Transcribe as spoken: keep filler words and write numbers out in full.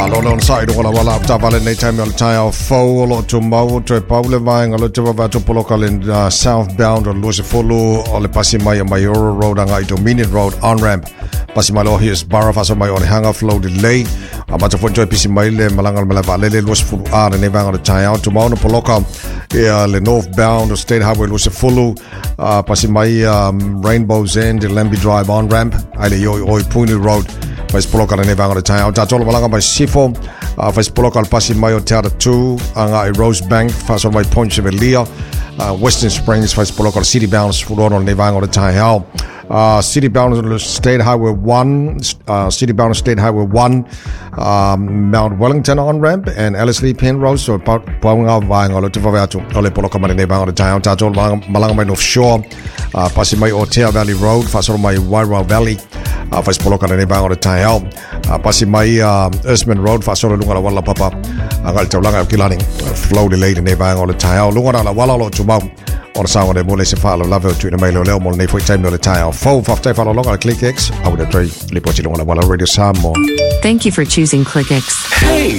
lon side wala wala tapale nei time on time fo lo to mau to Paule vai ngalo te va to local in uh, southbound on Lucy Fulu o le Pasimai Mayoro Road anga i Dominion Road on ramp Pasimai lo here's Barafa mai on hang off low delay amata fo joy Pasimai le malanga mala vale le Lucy Fulu a ne vanga on time to mau no local yeah le northbound o State Highway Lucy Fulu uh, Pasimai um, Rainbow's End Lemby Drive on ramp ale yo oi Puni Road Fais poloka ne vanga tai au tatolo malanga mai sifo fais poloka al Pasimai o Teata two anga i Rosebank fais on mai Ponce Velia Western Springs fais poloka al City Bounds furono ne vanga tai au uh, City Bounds State Highway one uh, City Bounds State Highway one um, Mount Wellington on ramp and Ellerslie Penrose so panga vanga lo te vavatu ole poloka mai ne vanga tai au tatolo malanga mai North Shore uh, Pasimai o Tear Valley Road fais on mai Wairau Valley Uh, faz poloka ne bang o tai au uh, Pasimai uh, Eastman Road fa solo lunga la wala papa angal taulanga o kilani flow delay ne bang o tai au lunga la wala lo tumau on sa ngone mole se fa lo lave tu ne mailo le mo ne foi time no tai au fo fa fa lo longa click x au de try le pochi lunga la wala radio samo. Thank you for choosing ClickX. Hey